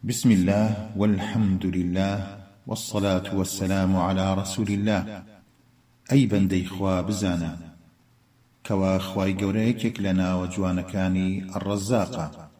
بسم الله والحمد لله والصلاة والسلام على رسول الله. أي بندي خوا بزانا كوا خواي گەورە یەکێک لە ناوە جوانەکانی الرزاقە